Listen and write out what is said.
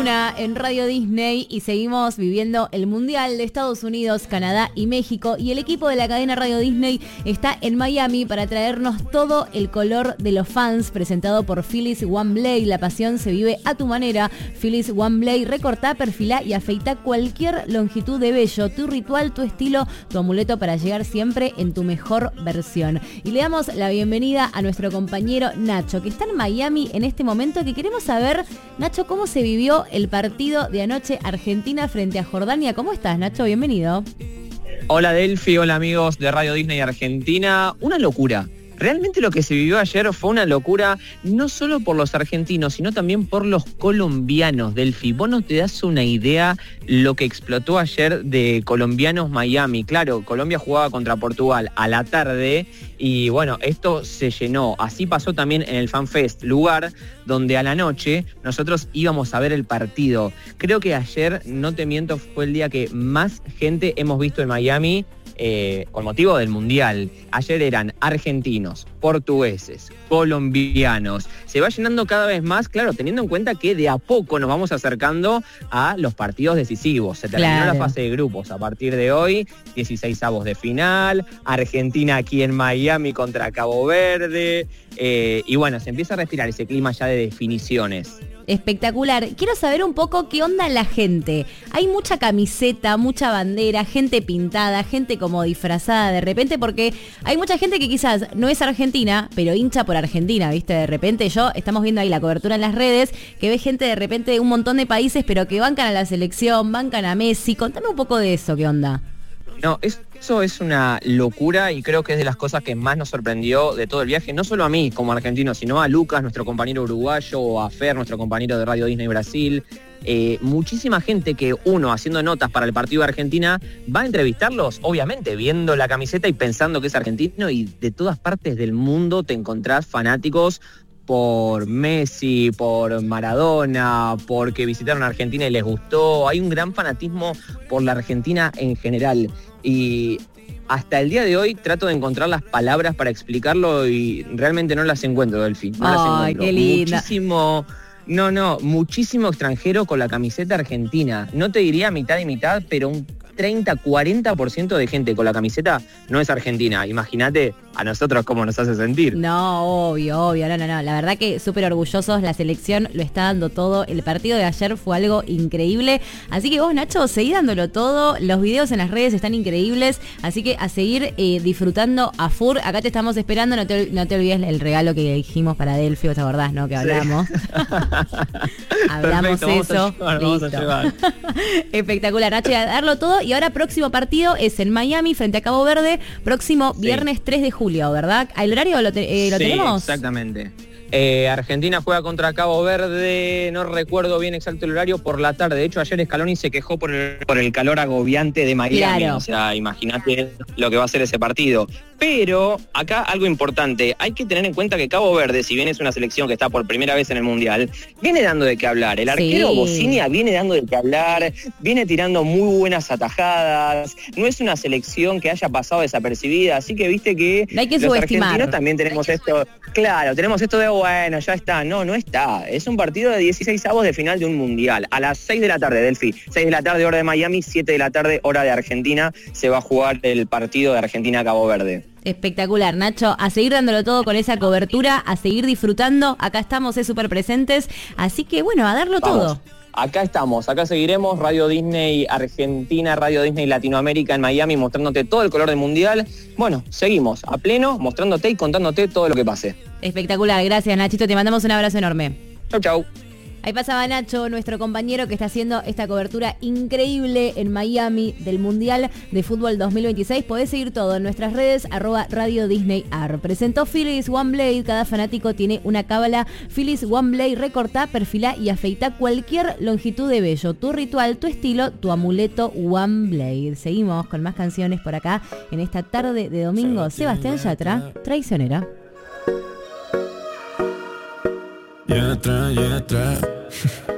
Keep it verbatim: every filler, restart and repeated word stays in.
una en Radio Disney y seguimos viviendo el Mundial de Estados Unidos, Canadá y México. Y el equipo de la cadena Radio Disney está en Miami para traernos todo el color de los fans, presentado por Phyllis One Blade. La pasión se vive a tu manera. Phyllis One Blade, recortá, perfilá y afeitá cualquier longitud de vello. Tu ritual, tu estilo, tu amuleto para llegar siempre en tu mejor versión. Y le damos la bienvenida a nuestro compañero Nacho, que está en Miami en este momento, que queremos saber, Nacho, cómo se vivió el partido de anoche Argentina frente a Jordania. ¿Cómo estás, Nacho? Bienvenido. Hola Delphi, hola amigos de Radio Disney Argentina. Una locura. Realmente lo que se vivió ayer fue una locura, no solo por los argentinos, sino también por los colombianos, Delphi. Vos no te das una idea lo que explotó ayer de colombianos Miami. Claro, Colombia jugaba contra Portugal a la tarde y bueno, esto se llenó. Así pasó también en el FanFest, lugar donde a la noche nosotros íbamos a ver el partido. Creo que ayer, no te miento, fue el día que más gente hemos visto en Miami. Eh, con motivo del Mundial. Ayer eran argentinos, portugueses, colombianos. Se va llenando cada vez más, claro, teniendo en cuenta que de a poco nos vamos acercando a los partidos decisivos. Se terminó Claro. la fase de grupos a partir de hoy, dieciseisavos de final, Argentina aquí en Miami contra Cabo Verde, eh, y bueno, se empieza a respirar ese clima ya de definiciones. Espectacular. Quiero saber un poco qué onda la gente. Hay mucha camiseta, mucha bandera, gente pintada, gente como disfrazada de repente, porque hay mucha gente que quizás no es argentina, pero hincha por Argentina, ¿viste? De repente yo, estamos viendo ahí la cobertura en las redes, que ve gente de repente de un montón de países, pero que bancan a la selección, bancan a Messi. Contame un poco de eso, ¿qué onda? No, eso es una locura y creo que es de las cosas que más nos sorprendió de todo el viaje, no solo a mí como argentino, sino a Lucas, nuestro compañero uruguayo, o a Fer, nuestro compañero de Radio Disney Brasil. Eh, muchísima gente que uno, haciendo notas para el partido de Argentina, va a entrevistarlos, obviamente, viendo la camiseta y pensando que es argentino, y de todas partes del mundo te encontrás fanáticos por Messi, por Maradona, porque visitaron Argentina y les gustó. Hay un gran fanatismo por la Argentina en general. Y hasta el día de hoy trato de encontrar las palabras para explicarlo y realmente no las encuentro, Delphi. No las Ay, encuentro. qué linda. Muchísimo, no, no, muchísimo extranjero con la camiseta argentina. No te diría mitad y mitad, pero un treinta, cuarenta por ciento de gente con la camiseta no es argentina. Imagínate a nosotros cómo nos hace sentir. No, obvio, obvio, no, no, no. La verdad que súper orgullosos, la selección lo está dando todo. El partido de ayer fue algo increíble. Así que vos, Nacho, seguí dándolo todo. Los videos en las redes están increíbles. Así que a seguir eh, disfrutando a full. Acá te estamos esperando. No te, no te olvides el regalo que dijimos para Delphi, ¿te acordás, no? Que hablamos. Sí. Hablamos Perfecto, vamos eso. a llevar, vamos a llevar. Espectacular, Nacho, a darlo todo. Y ahora próximo partido es en Miami frente a Cabo Verde. Próximo Sí. viernes tres de julio, ¿verdad? ¿El horario lo, te, eh, lo Sí, tenemos? exactamente. Eh, Argentina juega contra Cabo Verde, no recuerdo bien exacto el horario, por la tarde. De hecho, ayer Scaloni se quejó por el, por el calor agobiante de Miami. Claro. O sea, imagínate lo que va a ser ese partido. Pero acá algo importante, hay que tener en cuenta que Cabo Verde, si bien es una selección que está por primera vez en el Mundial, viene dando de qué hablar. El arquero Sí. Bocinia viene dando de qué hablar, viene tirando muy buenas atajadas. No es una selección que haya pasado desapercibida, así que viste que No hay que los subestimar. argentinos también tenemos esto. Claro, tenemos esto de bueno, ya está. No, no está. Es un partido de dieciseisavos de final de un Mundial. A las seis de la tarde, Delphi. seis de la tarde, hora de Miami, siete de la tarde, hora de Argentina, se va a jugar el partido de Argentina-Cabo Verde. Espectacular, Nacho, a seguir dándolo todo con esa cobertura, a seguir disfrutando, acá estamos, es súper presentes, así que bueno, a darlo Vamos. todo. Acá estamos, acá seguiremos, Radio Disney Argentina, Radio Disney Latinoamérica en Miami, mostrándote todo el color del Mundial. Bueno, seguimos a pleno, mostrándote y contándote todo lo que pase. Espectacular, gracias Nachito, te mandamos un abrazo enorme. Chau, chau. Ahí pasaba Nacho, nuestro compañero que está haciendo esta cobertura increíble en Miami del Mundial de Fútbol dos mil veintiséis. Podés seguir todo en nuestras redes, arroba Radio Disney Ar. Presentó Phyllis One Blade, cada fanático tiene una cábala. Phyllis One Blade, recortá, perfilá y afeitá cualquier longitud de vello. Tu ritual, tu estilo, tu amuleto One Blade. Seguimos con más canciones por acá en esta tarde de domingo. Sebastián Yatra, Traicionera. Yatra, Yatra.